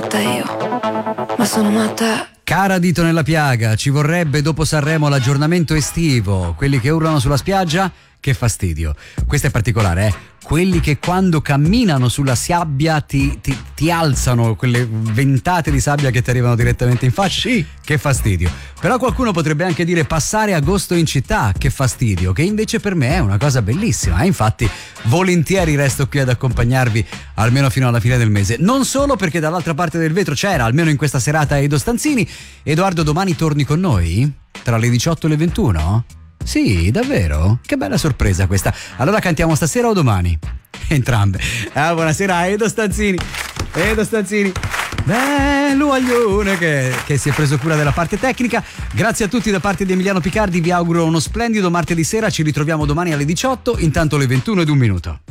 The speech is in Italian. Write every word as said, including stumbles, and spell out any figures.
matta io, ma sono matta. Cara dito nella piaga, ci vorrebbe dopo Sanremo l'aggiornamento estivo. Quelli che urlano sulla spiaggia, che fastidio. Questo è particolare, eh? Quelli che quando camminano sulla sabbia ti, ti, ti alzano quelle ventate di sabbia che ti arrivano direttamente in faccia. Sì. Che fastidio. Però qualcuno potrebbe anche dire passare agosto in città, che fastidio, che invece per me è una cosa bellissima. Eh? Infatti volentieri resto qui ad accompagnarvi almeno fino alla fine del mese. Non solo perché dall'altra parte del vetro c'era, almeno in questa serata, Edo Stanzini. Edoardo, domani torni con noi? Tra le diciotto e le ventuno? Sì, davvero? Che bella sorpresa questa. Allora cantiamo stasera o domani? Entrambe. Ah, buonasera Edo Stanzini. Edo Stanzini. Bello aglione che, che si è preso cura della parte tecnica. Grazie a tutti da parte di Emiliano Picardi. Vi auguro uno splendido martedì sera. Ci ritroviamo domani alle diciotto. Intanto le ventuno ed un minuto.